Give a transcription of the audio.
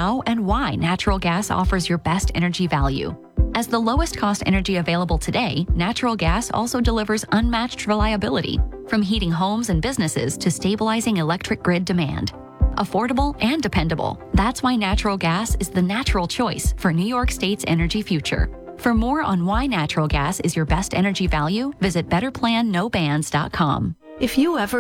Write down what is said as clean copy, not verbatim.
how and why natural gas offers your best energy value. As the lowest cost energy available today, natural gas also delivers unmatched reliability, from heating homes and businesses to stabilizing electric grid demand. Affordable and dependable, that's why natural gas is the natural choice for New York State's energy future. For more on why natural gas is your best energy value, visit betterplannobans.com. If you ever